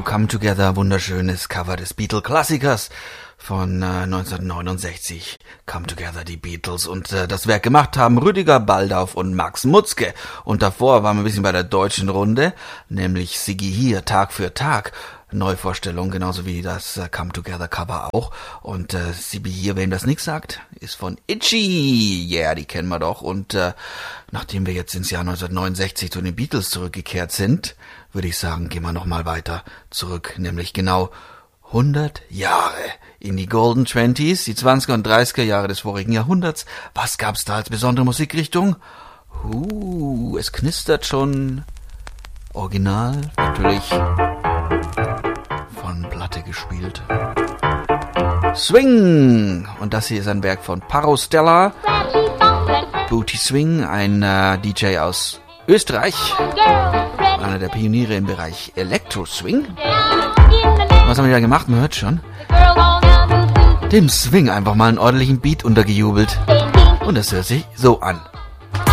Come Together, wunderschönes Cover des Beatle-Klassikers von 1969. Come Together, die Beatles. Und das Werk gemacht haben Rüdiger Baldauf und Max Mutzke. Und davor waren wir ein bisschen bei der deutschen Runde, nämlich Siggi hier, Tag für Tag. Neuvorstellung, genauso wie das Come Together Cover auch. Und Siggi hier, wem das nichts sagt, ist von Itchy. Yeah, die kennen wir doch. Und nachdem wir jetzt ins Jahr 1969 zu den Beatles zurückgekehrt sind, würde ich sagen, gehen wir nochmal weiter zurück, nämlich genau 100 Jahre in die Golden Twenties, die 20er und 30er Jahre des vorigen Jahrhunderts. Was gab's da als besondere Musikrichtung? Es knistert schon. Original, natürlich von Platte gespielt. Swing! Und das hier ist ein Werk von Paro Stella. Booty Swing, ein DJ aus Österreich. Einer der Pioniere im Bereich Electro Swing. Was haben wir da gemacht? Man hört schon. Dem Swing einfach mal einen ordentlichen Beat untergejubelt. Und das hört sich so an.